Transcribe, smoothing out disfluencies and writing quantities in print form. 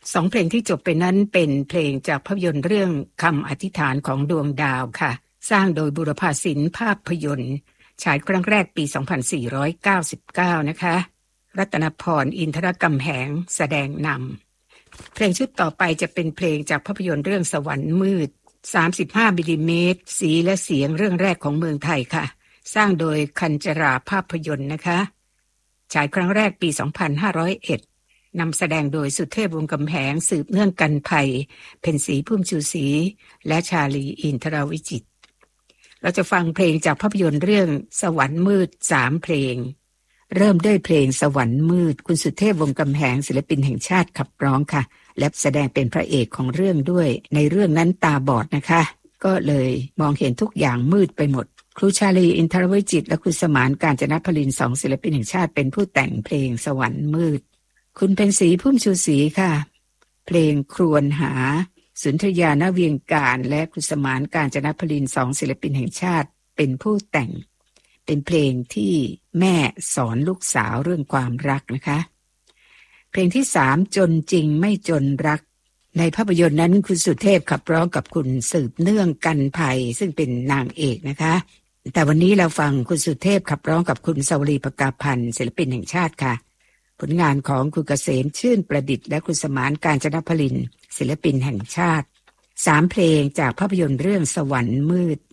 2เพลงที่จบไปนั้นเป็นเพลงจากภาพยนตร์เรื่องคำอธิษฐานของดวงดาวค่ะสร้างโดยบุรพาศิลป์ภาพยนตร์ฉายครั้งแรกปี 2499 นะคะรัตนพร อินทรกำแหงแสดงนำเพลงชุดต่อไปจะเป็นเพลงจากภาพยนตร์เรื่องสวรรค์มืด35มิลลิเมตรสีและเสียงเรื่องแรกของเมืองไทยค่ะสร้างโดยคัญจราภาพยนตร์นะคะฉายครั้งแรกปี 2501 นำแสดงโดยสุเทพวงศ์กำแหงสืบเนื่องกันภัยเพ็ญศรีพุ่มชูศรีและชาลีอินทรวิจิตรเราจะฟังเพลงจากภาพยนตร์เรื่องสวรรค์มืด3เพลงเริ่มด้วยเพลงสวรรค์มืดคุณสุเทพวงศ์กำแหงศิลปินแห่งชาติขับร้องค่ะและแสดงเป็นพระเอกของเรื่องด้วยในเรื่องนั้นตาบอดนะคะก็เลยมองเห็นทุกอย่างมืดไปหมดครูชาลีอินทรวิจิตรและคุณสมานกาญจนพลิน2ศิลปินแห่งชาติเป็นผู้แต่งเพลงสวรรค์มืดคุณเพ็ญศรีพุ่มชูศรีค่ะเพลงครวญหาสุนทรยาณเวียงการและคุณสมานกาญจนพลิน2ศิลปินแห่งชาติเป็นผู้แต่งเป็นเพลงที่แม่สอนลูกสาวเรื่องความรักนะคะเพลงที่3จนจริงไม่จนรักในภาพยนตร์นั้นคุณสุเทพขับร้องกับคุณสืบเนื่องกันภัยซึ่งเป็นนางเอกนะคะแต่วันนี้เราฟังคุณสุเทพขับร้องกับคุณสวรีประกาพันธ์ศิลปินแห่งชาติค่ะผลงานของคุณเกษมชื่นประดิษฐ์และคุณสมานกาญจนพลินศิลปินแห่งชาติ3เพลงจากภาพยนตร์เรื่องสวรรค์มืด